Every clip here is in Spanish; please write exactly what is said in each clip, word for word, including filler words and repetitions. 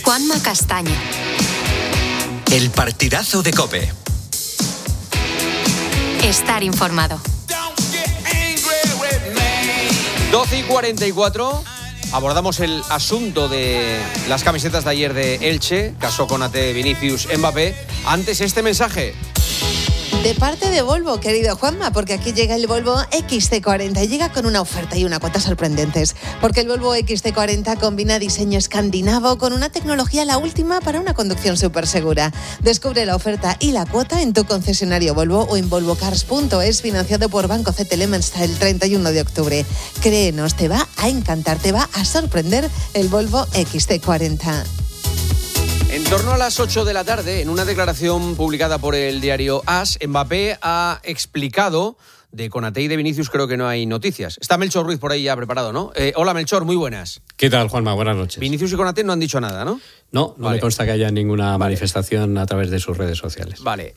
Juanma Castaño. El partidazo de COPE. Estar informado. doce y cuarenta y cuatro. Abordamos el asunto de las camisetas de ayer de Elche, caso Konaté, Vinicius, Mbappé. Antes este mensaje. De parte de Volvo, querido Juanma, porque aquí llega el Volvo X C cuarenta y llega con una oferta y una cuota sorprendentes. Porque el Volvo X C cuarenta combina diseño escandinavo con una tecnología la última para una conducción súper segura. Descubre la oferta y la cuota en tu concesionario Volvo o en volvo cars punto es, financiado por Banco C T L M hasta el treinta y uno de octubre. Créenos, te va a encantar, te va a sorprender el Volvo X C cuarenta. En torno a las ocho de la tarde, en una declaración publicada por el diario AS, Mbappé ha explicado de Konaté y de Vinicius, creo que no hay noticias. Está Melchor Ruiz por ahí ya preparado, ¿no? Eh, hola, Melchor, muy buenas. ¿Qué tal, Juanma? Buenas noches. Vinicius y Konaté no han dicho nada, ¿no? No, no vale. Me consta que haya ninguna vale. manifestación a través de sus redes sociales. Vale.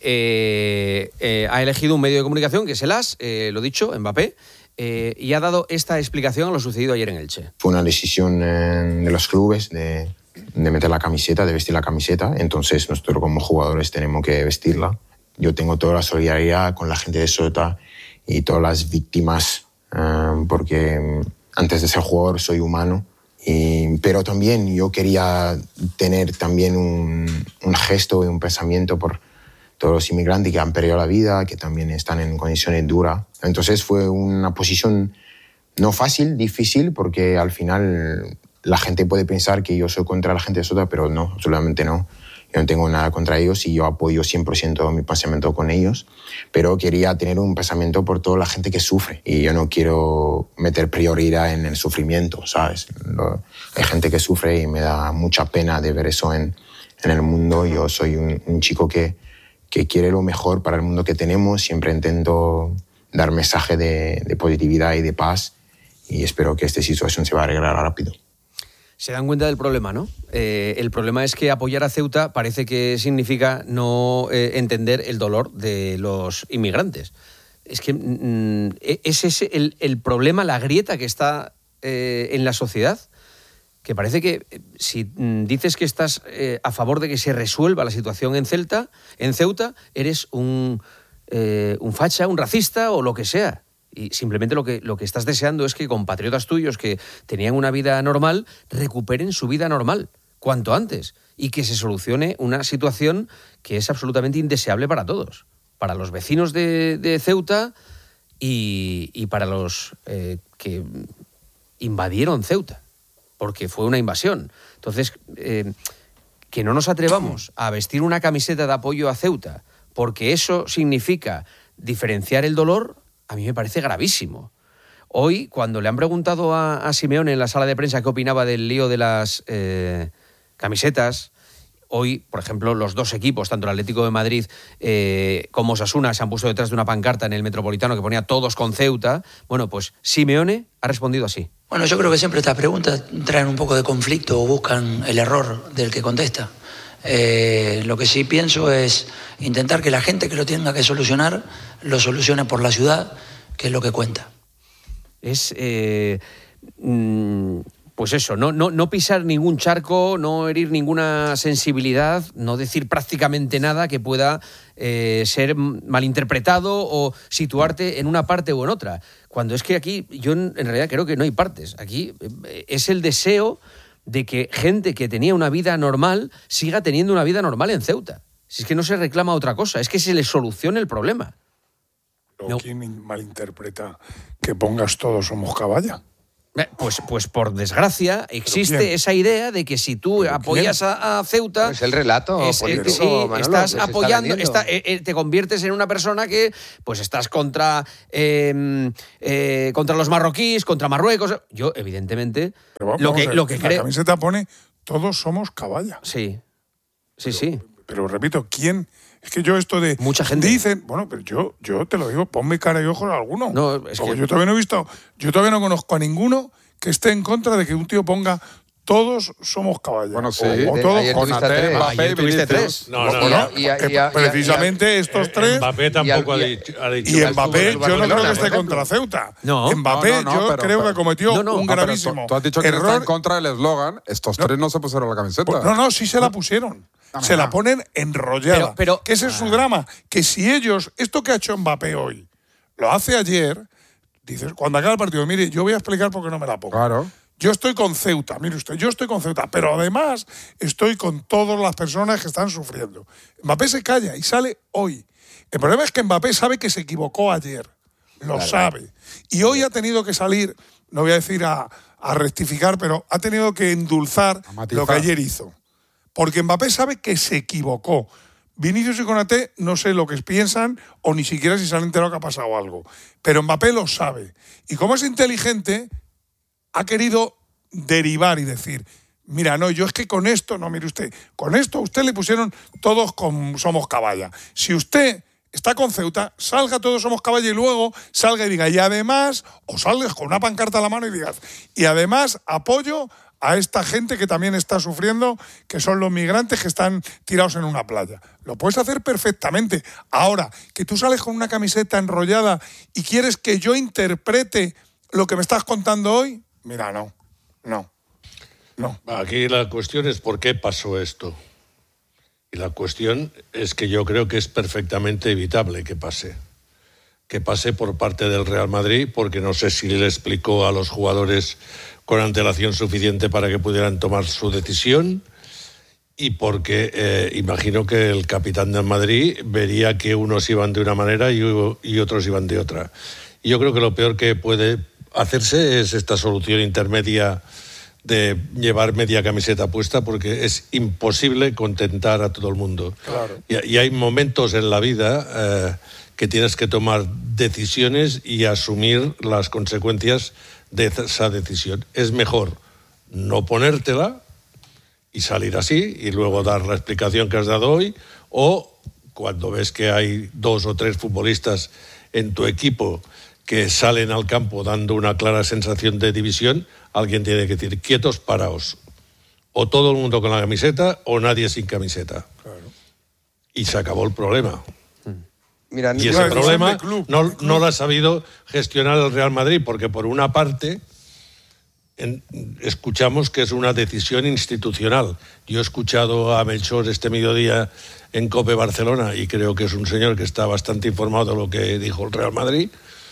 Eh, eh, ha elegido un medio de comunicación, que es el AS, eh, lo dicho, Mbappé, eh, y ha dado esta explicación a lo sucedido ayer en Elche. Fue una decisión eh, de los clubes de... de meter la camiseta, de vestir la camiseta, entonces nosotros como jugadores tenemos que vestirla. Yo tengo toda la solidaridad con la gente de Ceuta y todas las víctimas, eh, porque antes de ser jugador soy humano, y, pero también yo quería tener también un, un gesto y un pensamiento por todos los inmigrantes que han perdido la vida, que también están en condiciones duras. Entonces fue una posición no fácil, difícil, porque al final... la gente puede pensar que yo soy contra la gente de Ceuta, pero no, absolutamente no. Yo no tengo nada contra ellos y yo apoyo cien por ciento mi pensamiento con ellos, pero quería tener un pensamiento por toda la gente que sufre y yo no quiero meter prioridad en el sufrimiento, ¿sabes? Lo, hay gente que sufre y me da mucha pena de ver eso en, en el mundo. Yo soy un, un chico que, que quiere lo mejor para el mundo que tenemos, siempre intento dar mensaje de, de positividad y de paz y espero que esta situación se va a arreglar rápido. Se dan cuenta del problema, ¿no? Eh, el problema es que apoyar a Ceuta parece que significa no eh, entender el dolor de los inmigrantes. Es que mm, es ese el, el problema, la grieta que está eh, en la sociedad, que parece que eh, si mm, dices que estás eh, a favor de que se resuelva la situación en Ceuta, en Ceuta eres un, eh, un facha, un racista o lo que sea. Y simplemente lo que, lo que estás deseando es que compatriotas tuyos que tenían una vida normal recuperen su vida normal cuanto antes y que se solucione una situación que es absolutamente indeseable para todos, para los vecinos de, de Ceuta y, y para los eh, que invadieron Ceuta, porque fue una invasión. Entonces, eh, que no nos atrevamos a vestir una camiseta de apoyo a Ceuta porque eso significa diferenciar el dolor, a mí me parece gravísimo. Hoy, cuando le han preguntado a, a Simeone en la sala de prensa qué opinaba del lío de las eh, camisetas, hoy, por ejemplo, los dos equipos, tanto el Atlético de Madrid eh, como Osasuna, se han puesto detrás de una pancarta en el Metropolitano que ponía todos con Ceuta. Bueno, pues Simeone ha respondido así. Bueno, yo creo que siempre estas preguntas traen un poco de conflicto o buscan el error del que contesta. Eh, lo que sí pienso es intentar que la gente que lo tenga que solucionar lo solucione por la ciudad, que es lo que cuenta. Es, eh, pues eso, no, no, no pisar ningún charco, no herir ninguna sensibilidad, no decir prácticamente nada que pueda eh, ser malinterpretado o situarte en una parte o en otra. Cuando es que aquí, yo en, en realidad creo que no hay partes. Aquí eh, es el deseo de que gente que tenía una vida normal siga teniendo una vida normal en Ceuta. Si es que no se reclama otra cosa, es que se le solucione el problema. No. ¿Quién malinterpreta que pongas todos somos caballa? Pues, pues por desgracia existe esa idea de que si tú apoyas a, a Ceuta... Es el relato es, político, sí, Manolo, estás está apoyando, vendiendo. está, eh, te conviertes en una persona que pues estás contra, eh, eh, contra los marroquíes, contra Marruecos. Yo, evidentemente, Pero vamos, lo que, vamos lo que la creo... La camiseta pone todos somos caballa. Sí, sí, pero, sí. Pero repito, ¿quién...? Es que yo esto de... Mucha gente. Dicen, bueno, pero yo, yo te lo digo, ponme cara y ojos a alguno. No, es Porque que... yo todavía no he visto, yo todavía no conozco a ninguno que esté en contra de que un tío ponga todos somos caballos. Bueno, sí. O, o todos Ayer con tuviste Ate, tres. Mbappé, Ayer tuviste Vinicius. tres. No, no, Bueno, no. Y a- que y a- y a- precisamente y a- estos tres. Mbappé tampoco y ha al- dicho. Ha dicho Y Estuvo Mbappé, en yo no creo Barcelona, que esté por ejemplo. contra Ceuta. No. Mbappé, No, no, no, yo pero- creo pero- que cometió No, no. un Ah, pero gravísimo tú, tú has dicho que no está error. en contra del eslogan. Estos tres no se pusieron la camiseta. Pues, no, no, sí se la pusieron. Se la ponen enrollada. Pero- pero- que ese es su drama. Que si ellos, esto que ha hecho Mbappé hoy, lo hace ayer, dices, cuando acaba el partido, mire, yo voy a explicar por qué no me la pongo. Claro. Yo estoy con Ceuta, mire usted, yo estoy con Ceuta, pero además estoy con todas las personas que están sufriendo. Mbappé se calla y sale hoy. El problema es que Mbappé sabe que se equivocó ayer, lo Claro. sabe. Y hoy ha tenido que salir, no voy a decir a, a rectificar, pero ha tenido que endulzar A matizar. lo que ayer hizo. Porque Mbappé sabe que se equivocó. Vinicius y Konaté no sé lo que piensan o ni siquiera si se han enterado que ha pasado algo. Pero Mbappé lo sabe. Y como es inteligente, ha querido derivar y decir, mira, no, yo es que con esto, no, mire usted, con esto a usted le pusieron todos con Somos Caballa. Si usted está con Ceuta, salga todos Somos Caballa y luego salga y diga, y además, o salgas con una pancarta a la mano y digas, y además apoyo a esta gente que también está sufriendo, que son los migrantes que están tirados en una playa. Lo puedes hacer perfectamente. Ahora, que tú sales con una camiseta enrollada y quieres que yo interprete lo que me estás contando hoy, mira, no, no, no. Aquí la cuestión es por qué pasó esto. Y la cuestión es que yo creo que es perfectamente evitable que pase. Que pase por parte del Real Madrid, porque no sé si le explicó a los jugadores con antelación suficiente para que pudieran tomar su decisión, y porque eh, imagino que el capitán del Madrid vería que unos iban de una manera y, y otros iban de otra. Y yo creo que lo peor que puede hacerse es esta solución intermedia de llevar media camiseta puesta, porque es imposible contentar a todo el mundo. Claro. Y, y hay momentos en la vida eh, que tienes que tomar decisiones y asumir las consecuencias de esa decisión. Es mejor no ponértela y salir así y luego dar la explicación que has dado hoy, o cuando ves que hay dos o tres futbolistas en tu equipo que salen al campo dando una clara sensación de división, alguien tiene que decir, quietos, paraos. O todo el mundo con la camiseta o nadie sin camiseta. Claro. Y se acabó el problema. Mira, Y ese problema no, no lo ha sabido gestionar el Real Madrid, porque por una parte en, escuchamos que es una decisión institucional. Yo he escuchado a Melchor este mediodía en COPE Barcelona y creo que es un señor que está bastante informado de lo que dijo el Real Madrid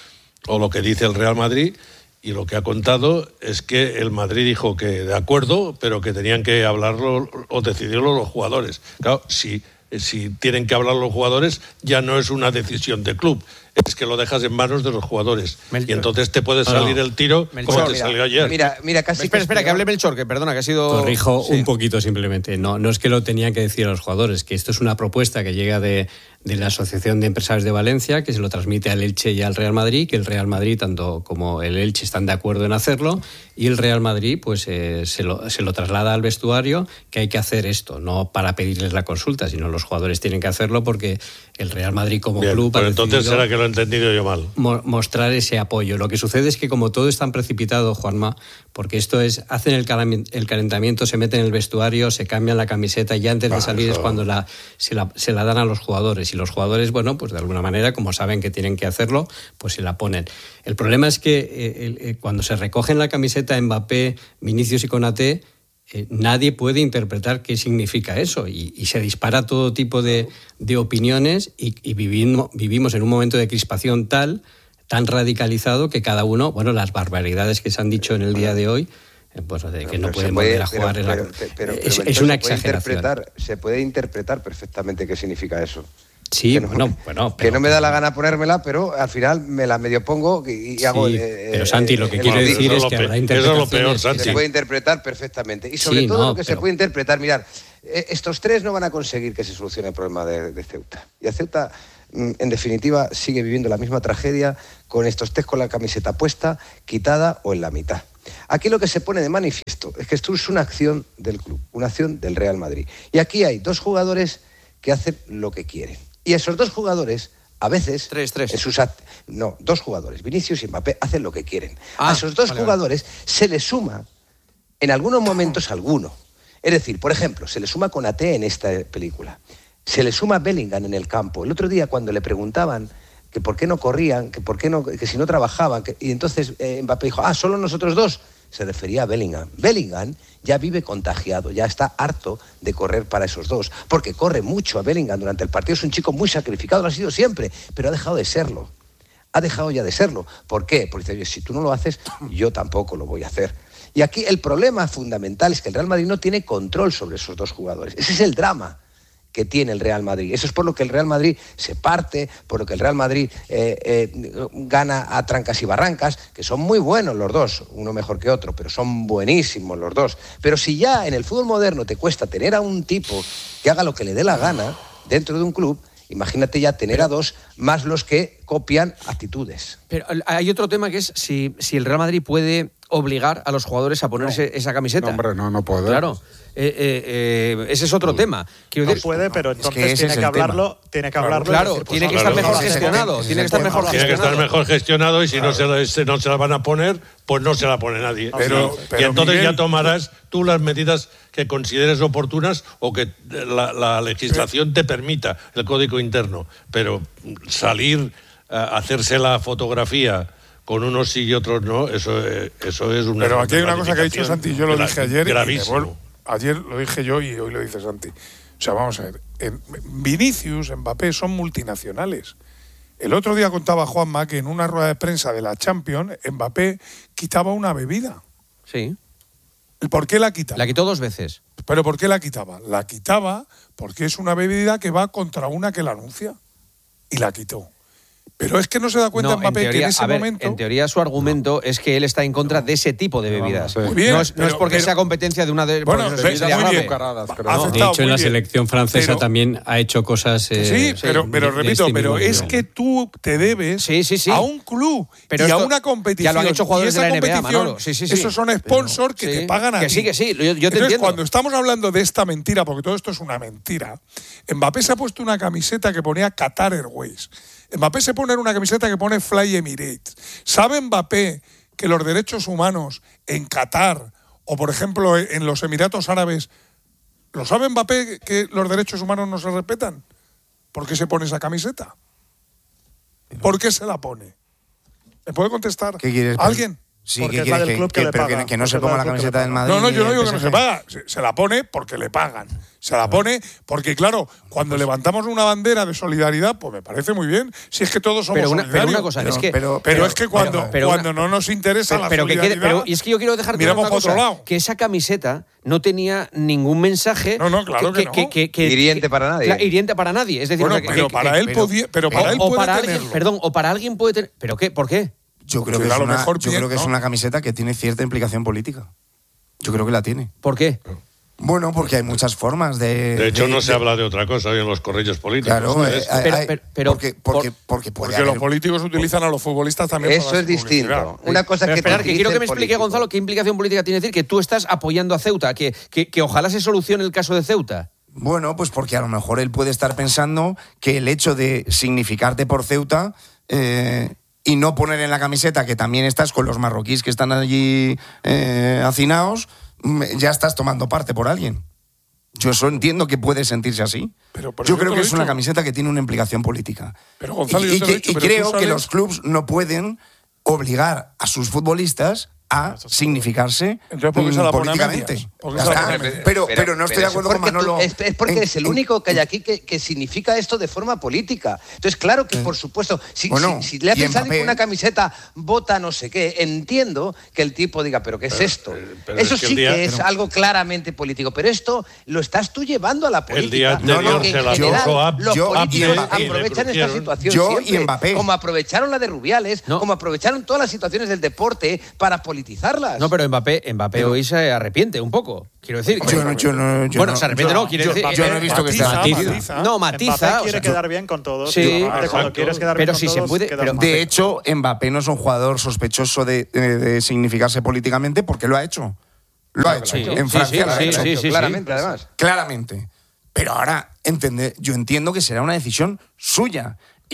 o lo que dice el Real Madrid, y lo que ha contado es que el Madrid dijo que de acuerdo, pero que tenían que hablarlo o decidirlo los jugadores. Claro, si, si tienen que hablar los jugadores, ya no es una decisión de club, es que lo dejas en manos de los jugadores. Melchor. Y entonces te puede salir no, no. el tiro Melchor, como te mira, salió ayer. Mira, mira, casi espera, espera, que hable Melchor, que perdona, que ha sido... Corrijo sí. un poquito simplemente. No, no es que lo tenían que decir a los jugadores, que esto es una propuesta que llega de, de la Asociación de Empresarios de Valencia, que se lo transmite al Elche y al Real Madrid, que el Real Madrid, tanto como el Elche, están de acuerdo en hacerlo, y el Real Madrid pues eh, se, lo, se lo traslada al vestuario, que hay que hacer esto, no para pedirles la consulta, sino los jugadores tienen que hacerlo porque el Real Madrid como Bien, club... Pero entonces será que lo he entendido yo mal. Mostrar ese apoyo. Lo que sucede es que como todo es tan precipitado, Juanma, porque esto es, hacen el calentamiento, se meten en el vestuario, se cambian la camiseta y antes de salir es cuando la, se, la, se la dan a los jugadores. Y los jugadores, bueno, pues de alguna manera, como saben que tienen que hacerlo, pues se la ponen. El problema es que eh, eh, cuando se recogen la camiseta Mbappé, Vinicius y Konaté, Eh, nadie puede interpretar qué significa eso y, y se dispara todo tipo de, de opiniones y, y vivimos, vivimos en un momento de crispación tal, tan radicalizado que cada uno, bueno, las barbaridades que se han dicho en el día de hoy, eh, pues de que no pueden volver a jugar en la... Pero, pero, pero, es, pero es una se puede exageración. Interpretar, se puede interpretar perfectamente qué significa eso. Sí, que no, bueno, bueno. Pero, que no me da la gana ponérmela, pero al final me la medio pongo y, y sí, hago... Eh, pero Santi, lo que eh, quiero eh, decir es, es que habrá interpretaciones... Eso es lo peor, Santi. Se puede interpretar perfectamente. Y sobre sí, todo no, lo que pero... se puede interpretar, mirad, eh, estos tres no van a conseguir que se solucione el problema de, de Ceuta. Y a Ceuta, en definitiva, sigue viviendo la misma tragedia con estos tres con la camiseta puesta, quitada o en la mitad. Aquí lo que se pone de manifiesto es que esto es una acción del club, una acción del Real Madrid. Y aquí hay dos jugadores que hacen lo que quieren. Y esos dos jugadores, a veces... Tres, tres. En sus act- no, dos jugadores, Vinicius y Mbappé, hacen lo que quieren. Ah, a esos dos vale, jugadores vale. se les suma En algunos momentos, alguno. Es decir, por ejemplo, se le suma Konaté en esta película. Se le suma Bellingham en el campo. El otro día, cuando le preguntaban que por qué no corrían, que por qué no, que si no trabajaban, que, y entonces eh, Mbappé dijo, ah, ¿solo nosotros dos? Se refería a Bellingham. Bellingham ya vive contagiado, ya está harto de correr para esos dos, porque corre mucho a Bellingham durante el partido. Es un chico muy sacrificado, lo ha sido siempre, pero ha dejado de serlo. Ha dejado ya de serlo. ¿Por qué? Porque dice, si tú no lo haces, yo tampoco lo voy a hacer. Y aquí el problema fundamental es que el Real Madrid no tiene control sobre esos dos jugadores. Ese es el drama que tiene el Real Madrid. Eso es por lo que el Real Madrid se parte, por lo que el Real Madrid eh, eh, gana a trancas y barrancas, que son muy buenos los dos, uno mejor que otro, pero son buenísimos los dos. Pero si ya en el fútbol moderno te cuesta tener a un tipo que haga lo que le dé la gana dentro de un club, imagínate ya tener a dos más los que copian actitudes. Pero hay otro tema que es si, si el Real Madrid puede obligar a los jugadores a ponerse no, esa camiseta. No, hombre, no, no puede. Claro. Eh, eh, eh, ese es otro sí. tema. Quiero no decir, puede, pero entonces es que tiene, que hablarlo, tiene que hablarlo. Claro, decir, pues, tiene que claro, estar mejor claro, gestionado. Tiene que estar mejor Tiene gestionado. que estar mejor gestionado y si claro. no, se la, no se la van a poner, pues no se la pone nadie. Pero, sí. pero y entonces Miguel, ya tomarás tú las medidas que consideres oportunas o que la, la legislación te permita, el código interno. Pero salir a hacerse la fotografía con unos sí y otros no, eso, eso es una... Pero aquí hay una cosa que ha dicho Santi, yo lo gra- dije ayer, gravísimo. y me vuelvo, ayer lo dije yo y hoy lo dice Santi. O sea, vamos a ver, en, Vinicius, Mbappé son multinacionales. El otro día contaba Juanma que en una rueda de prensa de la Champions, Mbappé quitaba una bebida. Sí. ¿Por qué la quitaba? La quitó dos veces. ¿Pero por qué la quitaba? La quitaba porque es una bebida que va contra una que la anuncia. Y la quitó. Pero es que no se da cuenta no, Mbappé en teoría, que en ese a ver, momento... En teoría su argumento no. es que él está en contra de ese tipo de bebidas. Muy bien, no, es, pero, no es porque pero, sea competencia de una de... Bueno, no ve, sería muy grave. bien. Caradas, Has de hecho, en la bien. selección francesa pero, también ha hecho cosas... Eh, sí, sí, pero, pero de, repito, de este pero es nivel. que tú te debes sí, sí, sí. a un club pero y esto, a una competición. Ya lo han hecho jugadores y esa de la N B A, competición, Manolo. Sí, sí, sí. Esos son sponsors que sí, te pagan a que ti. sí, que sí, yo, yo te Entonces, entiendo. cuando estamos hablando de esta mentira, porque todo esto es una mentira, Mbappé se ha puesto una camiseta que ponía Qatar Airways. Mbappé se pone una camiseta que pone Fly Emirates. ¿Sabe Mbappé que los derechos humanos en Qatar o, por ejemplo, en los Emiratos Árabes, ¿lo sabe Mbappé que los derechos humanos no se respetan? ¿Por qué se pone esa camiseta? ¿Por qué se la pone? ¿Me puede contestar ¿Qué quieres? alguien? Sí, porque que es la quiere del que, club que que, le pero paga. que, que no Porque se es la ponga del la club que camiseta le del paga. Madrid. No, no, yo no y digo el que no se P S G. paga. Se, se la pone porque le pagan. Se la pone porque, claro, cuando levantamos una bandera de solidaridad, pues me parece muy bien. Si es que todos somos pero una, solidarios. pero una cosa, pero, es que... pero, pero, pero es que cuando, pero, pero cuando una, no nos interesa pero, la pero solidaridad... Que quede, pero, y es que yo quiero dejar claro una cosa, lado. que esa camiseta no tenía ningún mensaje... No, no, claro que, que, no. que, que, hiriente para nadie. Claro, hiriente para nadie. Es decir, bueno, que, pero que, para que, él pero, podía, pero para o, él o puede para tenerlo. alguien, perdón, o para alguien puede tener... ¿Pero qué? ¿Por qué? Yo creo, que es, una, yo creo que es una camiseta que tiene cierta implicación política. Yo creo que la tiene. ¿Por qué? Bueno, porque hay muchas formas de... De hecho, de, no se de, habla de otra cosa hoy en los corrillos políticos. Claro, eh, pero, hay, pero, pero, porque, porque, porque, puede porque haber, los políticos utilizan a los futbolistas también. Eso para es distinto. Una cosa pero que esperar, que quiero que me explique, político. Gonzalo, qué implicación política tiene decir que tú estás apoyando a Ceuta, que, que, que ojalá se solucione el caso de Ceuta. Bueno, pues porque a lo mejor él puede estar pensando que el hecho de significarte por Ceuta... Eh, y no poner en la camiseta que también estás con los marroquíes que están allí eh, hacinados, ya estás tomando parte por alguien. Yo eso entiendo que puede sentirse así. Pero, pero yo yo creo te que lo es he una dicho. camiseta que tiene una implicación política. Pero Gonzalo, y, yo y te lo he que- dicho, y pero creo tú sabes- que los clubs no pueden obligar a sus futbolistas a significarse Entonces, ¿por qué se la pone a políticamente. medias? ¿Por qué Ya se la está. pone a medias? Pero, pero no estoy de eso acuerdo con porque tú- Manolo. es, es porque en- eres el en- único que hay aquí que, que significa esto de forma política. Entonces, claro que, por supuesto, si, Bueno, si, si le hacen y salir Mbappé- con una camiseta vota no sé qué, entiendo que el tipo diga, ¿pero qué es esto? pero Eso es que el sí día- que es pero- algo claramente político, pero esto lo estás tú llevando a la política. El día anterior Porque en se la general, puso a- los yo- políticos y Mbappé. aprovechan Le esta crucieron. situación Yo siempre, y Mbappé. como aprovecharon la de Rubiales, No. como aprovecharon todas las situaciones del deporte para politizarlas. No, pero Mbappé, Mbappé hoy se arrepiente un poco. Quiero decir. Yo no, yo no, yo bueno, no- se arrepiente, yo- no, quiere yo- decir. yo no he visto que está Matiza, matiza. matiza. No, matiza. Mbappé o quiere sea, quedar bien con todos. Sí, y normalmente cuando exacto. quieres quedar Pero bien si con se todos, puede- quedas pero- mal. De hecho, Mbappé no es un jugador sospechoso de, de- de significarse políticamente porque lo ha hecho. Lo ha hecho. Sí, En sí, Francia sí, lo ha sí, hecho. sí, sí, claramente, sí. además. Claramente. Pero ahora, entende, yo entiendo que será una decisión suya.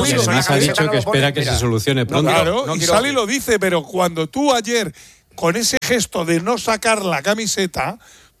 Sali lo además ha dice. dicho que espera que se solucione pronto. Claro, no y quiero- Sali lo dice, pero cuando tú ayer, con ese gesto de no sacar la camiseta,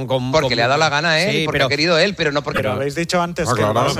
con, con- Porque con- le ha dado la gana a él, Sí, y porque pero- ha querido él, pero no porque... Pero habéis dicho antes Ah, que claro. el Barça